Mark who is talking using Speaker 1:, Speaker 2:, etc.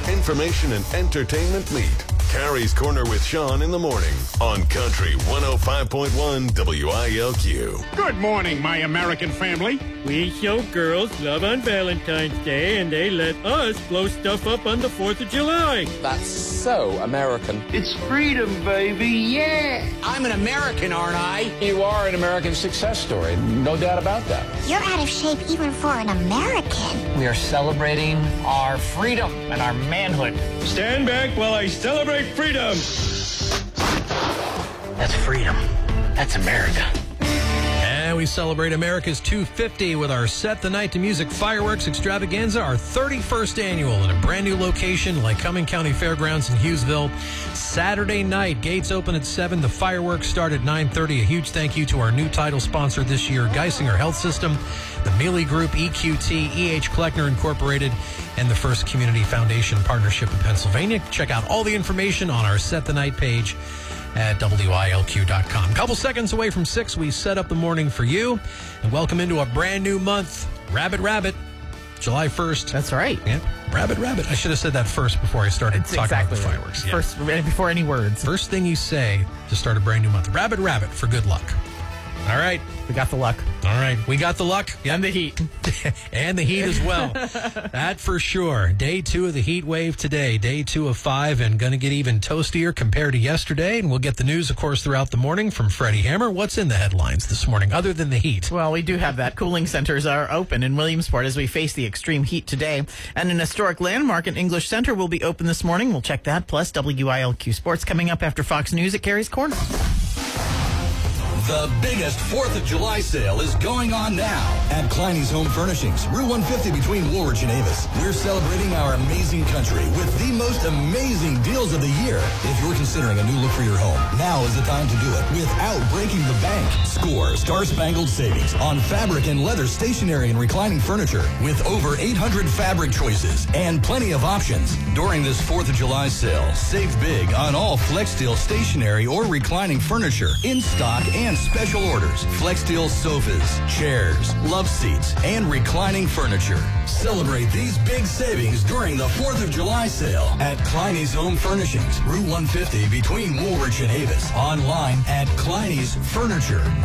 Speaker 1: information and entertainment meet. Carrie's Corner with Sean in the morning on Country 105.1 WILQ.
Speaker 2: Good morning, my American family.
Speaker 3: We show girls love on Valentine's Day, and they let us blow stuff up on the 4th of July.
Speaker 4: That's so American.
Speaker 5: It's freedom, baby, yeah!
Speaker 6: I'm an American, aren't I?
Speaker 4: You are an American success story, no doubt about that.
Speaker 7: You're out of shape even for an American.
Speaker 6: We are celebrating our freedom and our manhood.
Speaker 3: Stand back while I celebrate freedom.
Speaker 6: That's freedom. That's America.
Speaker 8: And we celebrate America's 250 with our Set the Night to Music Fireworks Extravaganza, our 31st annual in a brand new location, Lycoming County Fairgrounds in Hughesville. Saturday night, gates open at 7. The fireworks start at 9:30. A huge thank you to our new title sponsor this year, Geisinger Health System, the Mealy Group, EQT, E.H. Kleckner Incorporated, and the First Community Foundation Partnership in Pennsylvania. Check out all the information on our Set the Night page at WILQ.com. Couple seconds away from 6, we set up the morning for you and welcome into a brand new month. Rabbit, July 1st.
Speaker 9: That's right.
Speaker 8: Yeah. Rabbit. I should have said that first before I started talking about the fireworks. Yeah.
Speaker 9: First, before any words.
Speaker 8: First thing you say to start a brand new month. Rabbit for good luck. All right.
Speaker 9: We got the luck.
Speaker 8: All right. We got the luck.
Speaker 9: Yeah. And the heat.
Speaker 8: And the heat as well. That for sure. Day 2 of the heat wave today. Day 2 of 5, and going to get even toastier compared to yesterday. And we'll get the news, of course, throughout the morning from Freddie Hammer. What's in the headlines this morning other than the heat?
Speaker 9: Well, we do have that. Cooling centers are open in Williamsport as we face the extreme heat today. And an historic landmark in English Center will be open this morning. We'll check that. Plus, WILQ Sports coming up after Fox News at Carrie's Corner.
Speaker 10: The biggest 4th of July sale is going on now at Kleiny's Home Furnishings, Route 150 between Woolwich and Avis. We're celebrating our amazing country with the most amazing deals of the year. If you're considering a new look for your home, now is the time to do it without breaking the bank. Score star-spangled savings on fabric and leather stationery and reclining furniture with over 800 fabric choices and plenty of options. During this 4th of July sale, save big on all FlexSteel stationery or reclining furniture in stock and special orders. FlexSteel sofas, chairs, love seats, and reclining furniture. Celebrate these big savings during the 4th of July sale at Kleiny's Home Furnishings, Route 150 between Woolwich and Avis. Online at Kleiny's Furniture.